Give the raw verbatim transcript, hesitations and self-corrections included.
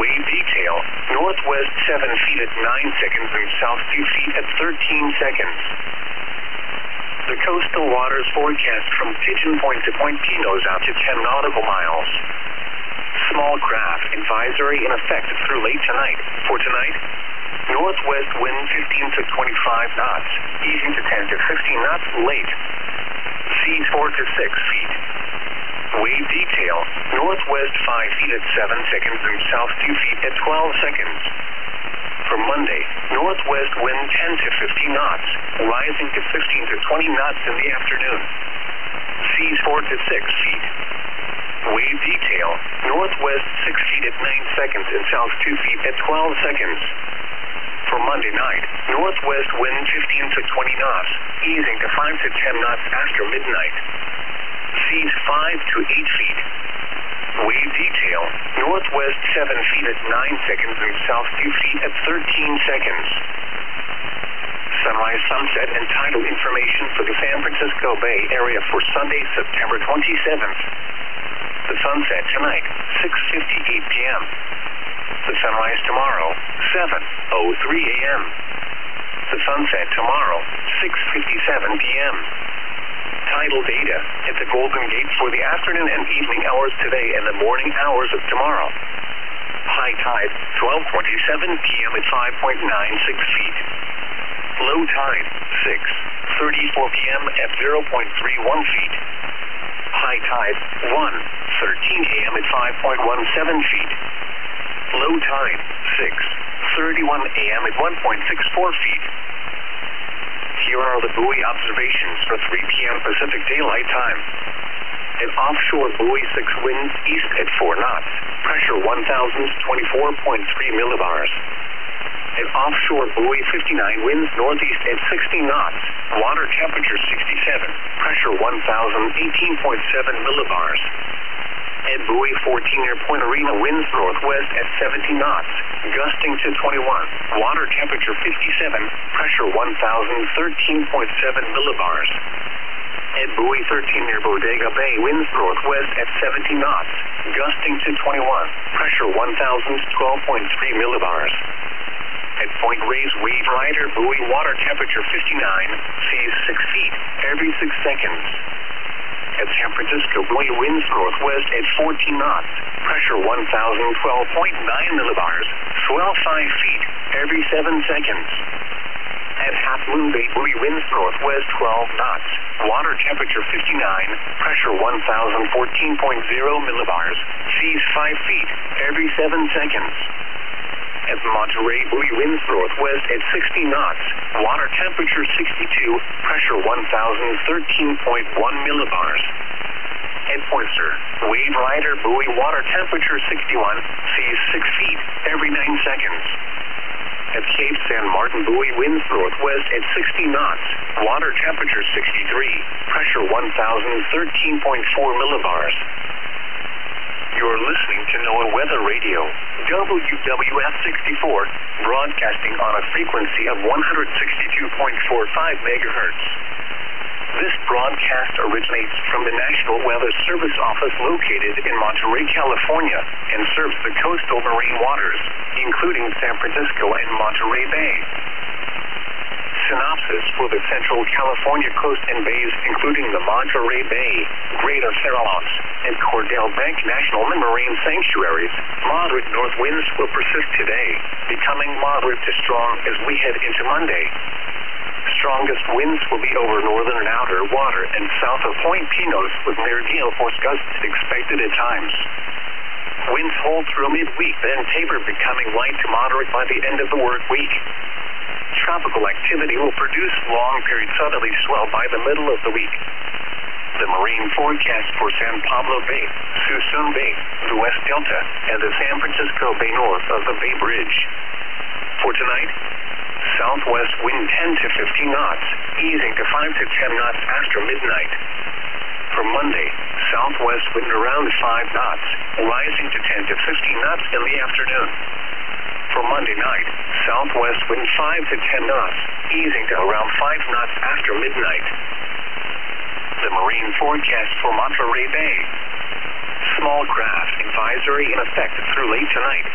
Wave detail, northwest seven feet at nine seconds and south two feet at thirteen seconds. The coastal waters forecast from Pigeon Point to Point Pinos out to ten nautical miles. Small craft advisory in effect through late tonight. For tonight, northwest wind fifteen to twenty-five knots, easing to ten to fifteen knots late. Seas four to six feet. Wave detail, northwest five feet at seven seconds and south two feet at twelve seconds. For Monday, northwest wind ten to fifteen knots, rising to fifteen to twenty knots in the afternoon. Seas four to six feet. Wave detail, northwest six feet at nine seconds and south two feet at twelve seconds. For Monday night, northwest wind fifteen to twenty knots, easing to five to ten knots after midnight. Seas five to eight feet. Wave detail, northwest seven feet at nine seconds and south two feet at thirteen seconds. Sunrise, sunset, and tidal information for the San Francisco Bay Area for Sunday, September twenty-seventh. The sunset tonight, six fifty-eight p m The sunrise tomorrow, seven oh three a m The sunset tomorrow, six fifty-seven p m Tidal data at the Golden Gate for the afternoon and evening hours today and the morning hours of tomorrow. High tide, twelve twenty-seven p m at five point nine six feet. Low tide, six thirty-four p m at zero point three one feet. High tide, one thirteen a m at five point one seven feet. Low tide, six thirty-one a m at one point six four feet. Here are the buoy observations for three p m Pacific Daylight Time. An offshore buoy six winds east at four knots, pressure one thousand twenty-four point three millibars. An offshore buoy fifty-nine winds northeast at sixty knots, water temperature sixty-seven, pressure one thousand eighteen point seven millibars. At buoy fourteen near Point Arena winds northwest at seventy knots, gusting to twenty-one, water temperature fifty-seven, pressure one thousand thirteen point seven millibars. At buoy thirteen near Bodega Bay winds northwest at seventy knots, gusting to twenty-one, pressure one thousand twelve point three millibars. At Point Reyes Wave Rider buoy water temperature fifty-nine, seas six feet every six seconds. At San Francisco buoy winds northwest at fourteen knots, pressure one thousand twelve point nine millibars, swell five feet every seven seconds. At Half Moon Bay buoy winds northwest twelve knots, water temperature fifty-nine, pressure one thousand fourteen point zero millibars, seas five feet every seven seconds. At Monterey buoy winds northwest at sixty knots, water temperature sixty-two, pressure one thousand thirteen point one millibars. At Poinsett, Wave Rider buoy water temperature sixty-one, seas six feet every nine seconds. At Cape San Martin buoy winds northwest at sixty knots, water temperature sixty-three, pressure one thousand thirteen point four millibars. You're listening to NOAA Weather Radio, W W F sixty-four, broadcasting on a frequency of one hundred sixty-two point four five megahertz. This broadcast originates from the National Weather Service Office located in Monterey, California, and serves the coastal marine waters, including San Francisco and Monterey Bay. Synopsis for the Central California coast and bays, including the Monterey Bay, Greater Farallones, and Cordell Bank National Marine Sanctuaries. Moderate north winds will persist today, becoming moderate to strong as we head into Monday. Strongest winds will be over northern and outer water and south of Point Pinos with near gale force gusts expected at times. Winds hold through midweek, then taper, becoming light to moderate by the end of the work week. Tropical activity will produce long-period southerly swell by the middle of the week. The marine forecast for San Pablo Bay, Suisun Bay, the West Delta, and the San Francisco Bay north of the Bay Bridge. For tonight, southwest wind ten to fifteen knots, easing to five to ten knots after midnight. For Monday, southwest wind around five knots, rising to ten to fifteen knots in the afternoon. For Monday night, southwest wind five to ten knots, easing to around five knots after midnight. The marine forecast for Monterey Bay. Small craft advisory in effect through late tonight.